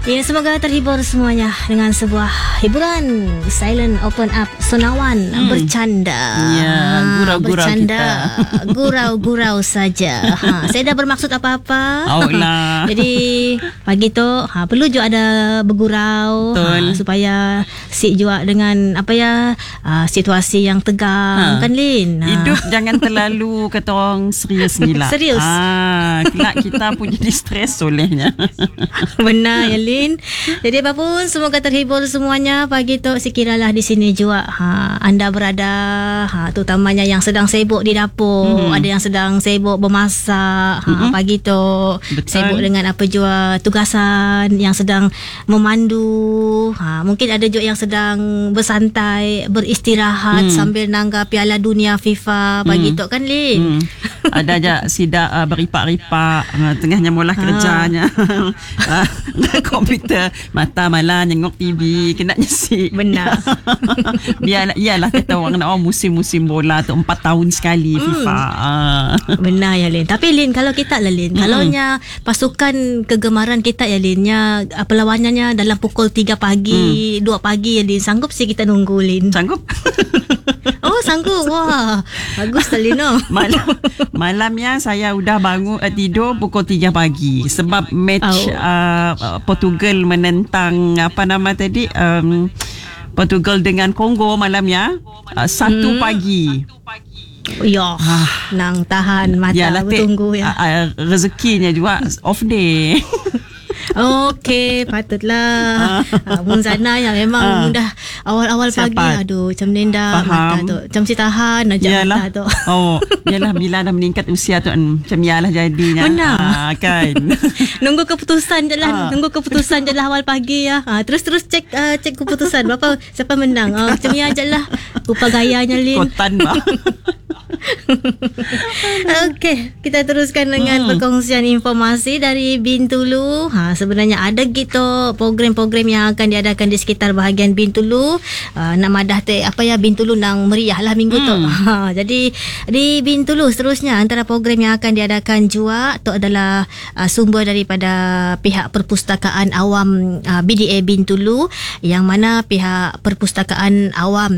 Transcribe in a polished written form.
Ya, semoga terhibur semuanya dengan sebuah hiburan Silent Open Up Senawan bercanda. Ya, gurau-gurau bercanda, kita. gurau-gurau saja. Saya dah bermaksud apa-apa. Lah. Jadi pagi tu perlu juga ada bergurau supaya si juga dengan situasi yang tegang kan Lin. Hidup jangan terlalu ketong serius ni lah. Serius. Kelak kita pun jadi stres olehnya. Benar ya Lin. Jadi apapun semoga terhibur semuanya pagi tu. Sekiralah di sini juga anda berada, terutamanya yang sedang sibuk di dapur, ada yang sedang sibuk bermasak, pagi tu sibuk dengan apa jua tugasan, yang sedang memandu, mungkin ada juga yang sedang bersantai, beristirahat sambil nangga Piala Dunia FIFA pagi tu kan Lin. Ada aja sidak beripak-ripak tengahnya mula kerjanya. Komputer mata malam tengok TV kena nyesik. Benar. Biarlah kata orang musim-musim bola tu 4 tahun sekali FIFA. Benar ya Lin. Tapi Lin, kalau kita lah Lin, kalaunya pasukan kegemaran kita ya Lin, perlawanannya dalam pukul 3 pagi, 2 pagi ya Lin, sanggup sih kita nunggu Lin? Sanggup. Oh sanggup. Wah, bagus lah Lin. Malamnya saya udah bangun tidur pukul 3 pagi sebab match Portugal menentang Portugal dengan Kongo malamnya 1 pagi. Ya, nang tahan mata bertunggu ya. Rezekinya juga off day. Okey, patutlah. Munzana yang memang dah awal-awal pagi macam nenda mata tu. Macam si tahan aja mata tu. Yalah bila dah meningkat usia tu macam yalah jadinya. Benar. Kan. Nunggu keputusan je lah. Awal pagi ya. Terus cek keputusan siapa menang. Macam ni aja lah. Rupa gayanya Lin. Kotan bah. Okey, kita teruskan dengan perkongsian informasi dari Bintulu. Sebenarnya ada gitu program-program yang akan diadakan di sekitar bahagian Bintulu. Nak madah Bintulu nang meriah lah minggu tu. Jadi di Bintulu seterusnya antara program yang akan diadakan juga tu adalah sumber daripada pihak Perpustakaan Awam BDA Bintulu, yang mana pihak Perpustakaan Awam